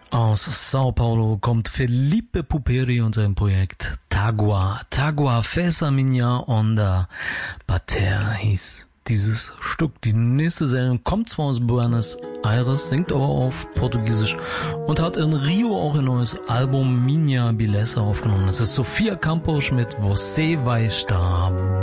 Aus Sao Paulo kommt Felipe Puperi und sein Projekt Tagua. Tagua Fesa Minha Onda Bater hieß dieses Stück. Die nächste Sendung kommt zwar aus Buenos Aires, singt aber auf Portugiesisch und hat in Rio auch ein neues Album Minha Beleza aufgenommen. Das ist Sofia Campos mit Você Vai Estar